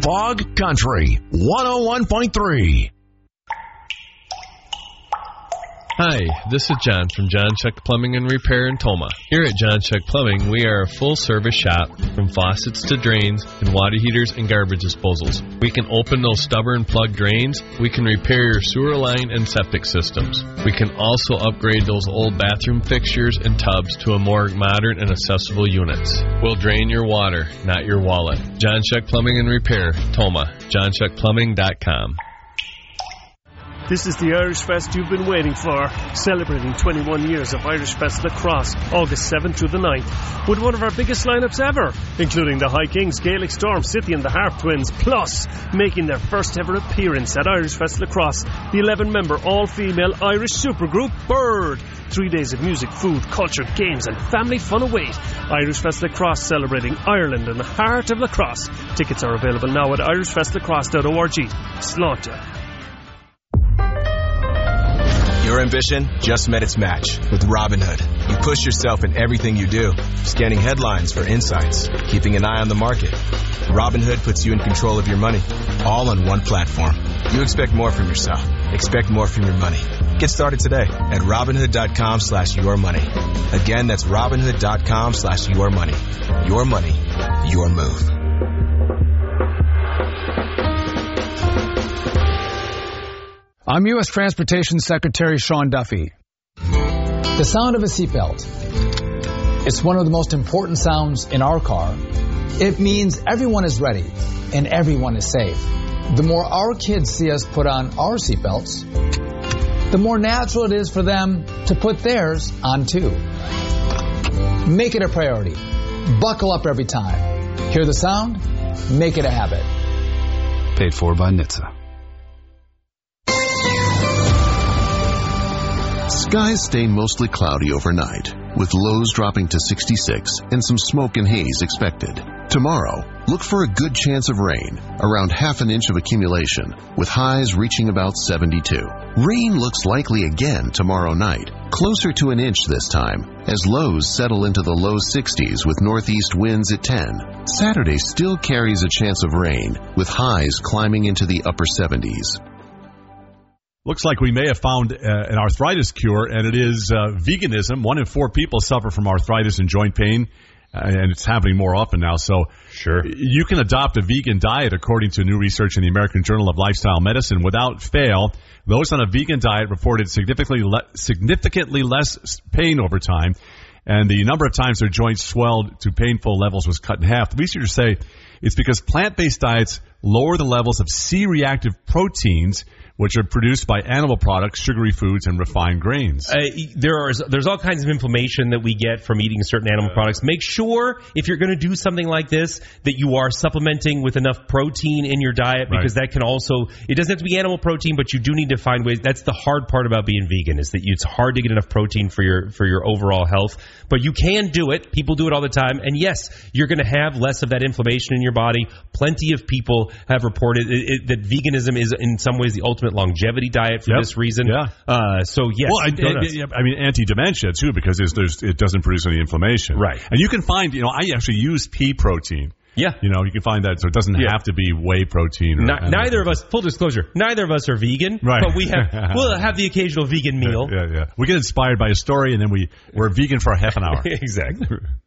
Fog Country 101.3. Hi, this is John from John Chuck Plumbing and Repair in Toma. Here at John Chuck Plumbing, we are a full-service shop from faucets to drains and water heaters and garbage disposals. We can open those stubborn plug drains. We can repair your sewer line and septic systems. We can also upgrade those old bathroom fixtures and tubs to a more modern and accessible units. We'll drain your water, not your wallet. John Chuck Plumbing and Repair, Toma. JohnChuckPlumbing.com. This is the Irish Fest you've been waiting for, celebrating 21 years of Irish Fest Lacrosse, August 7th to the 9th, with one of our biggest lineups ever, including the High Kings, Gaelic Storm, City and the Harp Twins, plus making their first ever appearance at Irish Fest Lacrosse, the 11-member all-female Irish supergroup Bird. 3 days of music, food, culture, games and family fun await. Irish Fest Lacrosse, celebrating Ireland and the heart of lacrosse. Tickets are available now at irishfestlacrosse.org. Slaughter. Your ambition just met its match with Robinhood. You push yourself in everything you do, scanning headlines for insights, keeping an eye on the market. Robinhood puts you in control of your money, all on one platform. You expect more from yourself. Expect more from your money. Get started today at Robinhood.com/yourmoney. Again, that's Robinhood.com/yourmoney. Your money, your move. I'm U.S. Transportation Secretary Sean Duffy. The sound of a seatbelt. It's one of the most important sounds in our car. It means everyone is ready and everyone is safe. The more our kids see us put on our seatbelts, the more natural it is for them to put theirs on too. Make it a priority. Buckle up every time. Hear the sound? Make it a habit. Paid for by NHTSA. Skies stay mostly cloudy overnight, with lows dropping to 66 and some smoke and haze expected. Tomorrow, look for a good chance of rain, around half an inch of accumulation, with highs reaching about 72. Rain looks likely again tomorrow night, closer to an inch this time, as lows settle into the low 60s with northeast winds at 10. Saturday still carries a chance of rain, with highs climbing into the upper 70s. Looks like we may have found an arthritis cure, and it is veganism. 1 in 4 people suffer from arthritis and joint pain, and it's happening more often now. So sure, you can adopt a vegan diet, according to new research in the American Journal of Lifestyle Medicine, without fail. Those on a vegan diet reported significantly less pain over time, and the number of times their joints swelled to painful levels was cut in half. The researchers say it's because plant-based diets lower the levels of C-reactive proteins, which are produced by animal products, sugary foods, and refined grains. There's all kinds of inflammation that we get from eating certain animal products. Make sure, if you're going to do something like this, that you are supplementing with enough protein in your diet, because that can also, it doesn't have to be animal protein, but you do need to find ways. That's the hard part about being vegan, is that it's hard to get enough protein for your overall health. But you can do it. People do it all the time. And yes, you're going to have less of that inflammation in your body. Plenty of people have reported that veganism is in some ways the ultimate longevity diet for this reason. So yes. Well, I mean, anti-dementia too, because it doesn't produce any inflammation. Right. And you can find, I actually use pea protein. Yeah. You can find that, so it doesn't have to be whey protein. Neither of us, full disclosure, neither of us are vegan. Right. But we'll have the occasional vegan meal. Yeah. We get inspired by a story, and then we're vegan for a half an hour. Exactly.